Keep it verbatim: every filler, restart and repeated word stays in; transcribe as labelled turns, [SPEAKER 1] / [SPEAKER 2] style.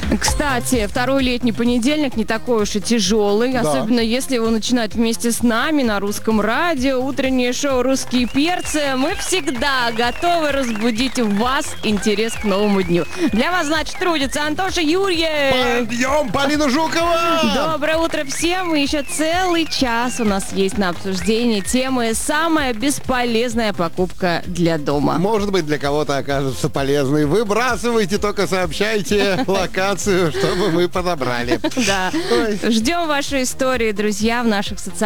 [SPEAKER 1] Кстати, второй летний понедельник не такой уж и тяжелый,
[SPEAKER 2] Да.
[SPEAKER 1] особенно если его начинать вместе с нами на русском радио. Утреннее шоу «Русские перцы». Мы всегда готовы разбудить в вас интерес к новому дню. Для вас, значит, трудится Антоша Юрьев.
[SPEAKER 2] Подъем, Полина Жукова!
[SPEAKER 1] Доброе утро всем. И еще целый час у нас есть на обсуждение темы «Самая бесполезная покупка для дома».
[SPEAKER 2] Может быть, для кого-то окажется полезной. Выбрасывайте, только сообщайте локацию, чтобы мы подобрали.
[SPEAKER 1] Да.
[SPEAKER 2] Ой.
[SPEAKER 1] Ждем ваши истории, друзья, в наших социальных